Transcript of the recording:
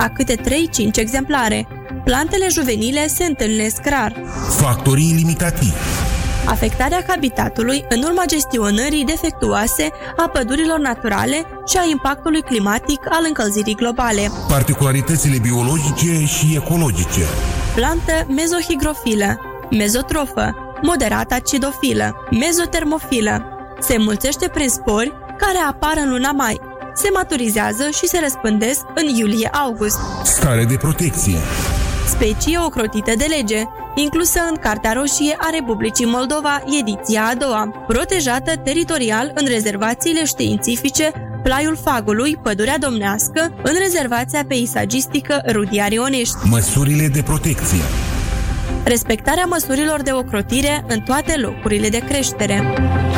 a câte 3-5 exemplare. Plantele juvenile se întâlnesc rar. Factorii limitativi. Afectarea habitatului în urma gestionării defectuoase a pădurilor naturale și a impactului climatic al încălzirii globale. Particularitățile biologice și ecologice. Plantă mezohigrofilă, mezotrofă, moderat acidofilă, mezotermofilă. Se înmulțește prin spori care apar în luna mai. Se maturizează și se răspândesc în iulie-august. Stare de protecție. Specie ocrotită de lege, inclusă în Cartea Roșie a Republicii Moldova, ediția a doua, protejată teritorial în rezervațiile științifice Plaiul Fagului, Pădurea Domnească, în rezervația peisagistică Rudia Rionești. Măsurile de protecție. Respectarea măsurilor de ocrotire în toate locurile de creștere.